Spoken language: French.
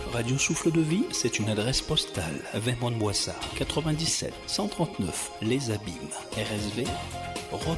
Radio Souffle de Vie, c'est une adresse postale. Vermont-Boissard, 97 139 Les Abîmes. RSV, Rome.